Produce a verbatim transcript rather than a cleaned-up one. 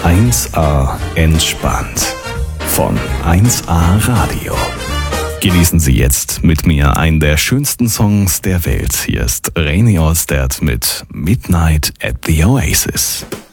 eins A entspannt von eins A Radio. Genießen Sie jetzt mit mir einen der schönsten Songs der Welt. Hier ist Reini Ohrstedt mit Midnight at the Oasis.